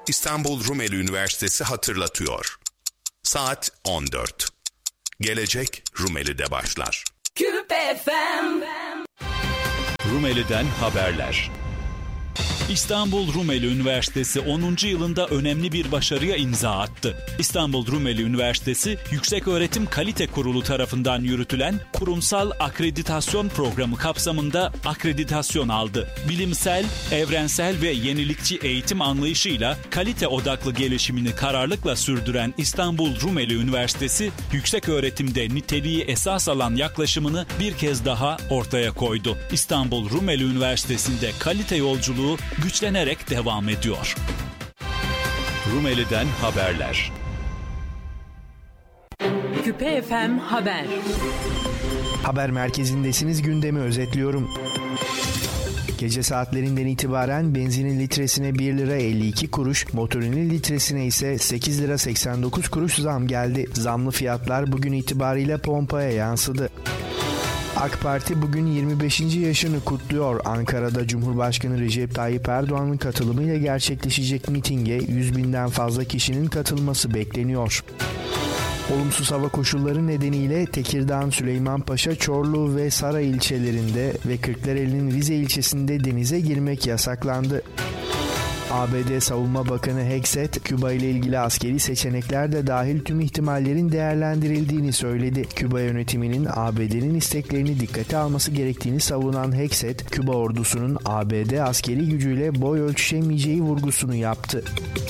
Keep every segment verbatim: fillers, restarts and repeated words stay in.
İstanbul Rumeli Üniversitesi hatırlatıyor. Saat on dört. Gelecek Rumeli'de başlar. Küpe F M. Rumeli'den haberler. İstanbul Rumeli Üniversitesi onuncu yılında önemli bir başarıya imza attı. İstanbul Rumeli Üniversitesi Yükseköğretim Kalite Kurulu tarafından yürütülen kurumsal akreditasyon programı kapsamında akreditasyon aldı. Bilimsel, evrensel ve yenilikçi eğitim anlayışıyla kalite odaklı gelişimini kararlılıkla sürdüren İstanbul Rumeli Üniversitesi, yükseköğretimde niteliği esas alan yaklaşımını bir kez daha ortaya koydu. İstanbul Rumeli Üniversitesi'nde kalite yolculuğu güçlenerek devam ediyor. Rumeli'den haberler. Küpe F M Haber. Haber merkezindesiniz, gündemi özetliyorum. Gece saatlerinden itibaren benzinin litresine bir lira elli iki kuruş, motorinin litresine ise sekiz lira seksen dokuz kuruş zam geldi. Zamlı fiyatlar bugün itibariyle pompaya yansıdı. AK Parti bugün yirmi beşinci yaşını kutluyor. Ankara'da Cumhurbaşkanı Recep Tayyip Erdoğan'ın katılımıyla gerçekleşecek mitinge yüz binden fazla kişinin katılması bekleniyor. Olumsuz hava koşulları nedeniyle Tekirdağ, Süleymanpaşa, Çorlu ve Saray ilçelerinde ve Kırklareli'nin Rize ilçesinde denize girmek yasaklandı. A B D Savunma Bakanı Hexet, Küba ile ilgili askeri seçenekler de dahil tüm ihtimallerin değerlendirildiğini söyledi. Küba yönetiminin A B D'nin isteklerini dikkate alması gerektiğini savunan Hexet, Küba ordusunun A B D askeri gücüyle boy ölçüşemeyeceği vurgusunu yaptı.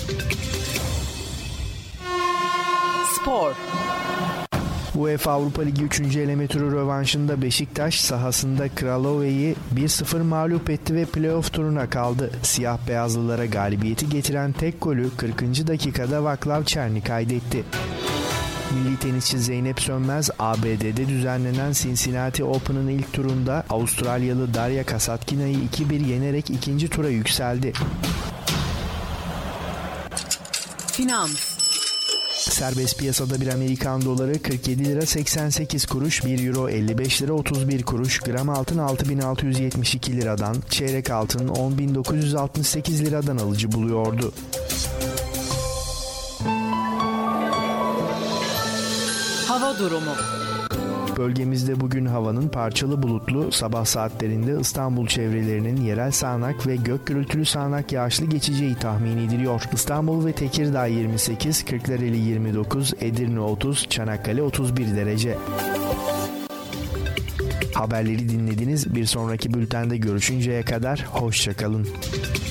Spor. UEFA Avrupa Ligi üçüncü eleme turu rövanşında Beşiktaş sahasında Kralove'yi bir sıfır mağlup etti ve playoff turuna kaldı. Siyah beyazlılara galibiyeti getiren tek golü kırkıncı dakikada Vaclav Černi kaydetti. Milli tenisçi Zeynep Sönmez, A B D'de düzenlenen Cincinnati Open'ın ilk turunda Avustralyalı Darya Kasatkina'yı iki bir yenerek ikinci tura yükseldi. Finans. Serbest piyasada bir Amerikan doları kırk yedi lira seksen sekiz kuruş, bir euro elli beş lira otuz bir kuruş, gram altın altı bin altı yüz yetmiş iki liradan, çeyrek altın on bin dokuz yüz altmış sekiz liradan alıcı buluyordu. Hava durumu. Bölgemizde bugün havanın parçalı bulutlu, sabah saatlerinde İstanbul çevrelerinin yerel sağanak ve gök gürültülü sağanak yağışlı geçeceği tahmin ediliyor. İstanbul ve Tekirdağ yirmi sekiz, Kırklareli yirmi dokuz, Edirne otuz, Çanakkale otuz bir derece. Haberleri dinlediniz. Bir sonraki bültende görüşünceye kadar hoşça kalın.